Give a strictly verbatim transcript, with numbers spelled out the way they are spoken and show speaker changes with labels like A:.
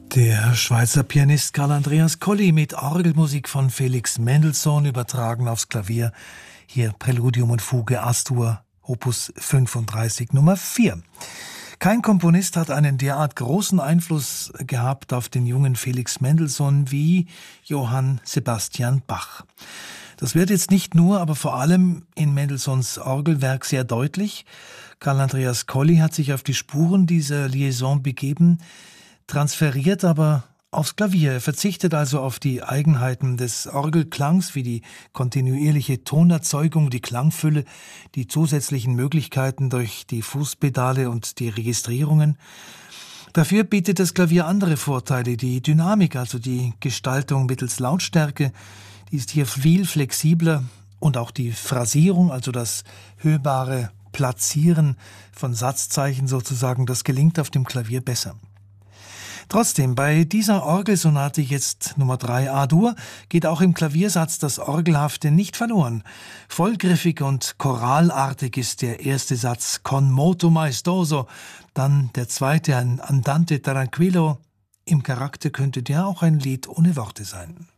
A: Der Schweizer Pianist Karl Andreas Colli mit Orgelmusik von Felix Mendelssohn übertragen aufs Klavier. Hier Präludium und Fuge Astur, Opus fünfunddreißig Nummer vier. Kein Komponist hat einen derart großen Einfluss gehabt auf den jungen Felix Mendelssohn wie Johann Sebastian Bach. Das wird jetzt nicht nur, aber vor allem in Mendelssohns Orgelwerk sehr deutlich. Karl Andreas Colli hat sich auf die Spuren dieser Liaison begeben, transferiert aber aufs Klavier. Er verzichtet also auf die Eigenheiten des Orgelklangs, wie die kontinuierliche Tonerzeugung, die Klangfülle, die zusätzlichen Möglichkeiten durch die Fußpedale und die Registrierungen. Dafür bietet das Klavier andere Vorteile. Die Dynamik, also die Gestaltung mittels Lautstärke, die ist hier viel flexibler, und auch die Phrasierung, also das hörbare Platzieren von Satzzeichen sozusagen, das gelingt auf dem Klavier besser. Trotzdem, bei dieser Orgelsonate jetzt Nummer drei A-Dur geht auch im Klaviersatz das Orgelhafte nicht verloren. Vollgriffig und choralartig ist der erste Satz Con moto maestoso, dann der zweite ein Andante tranquillo. Im Charakter könnte der auch ein Lied ohne Worte sein.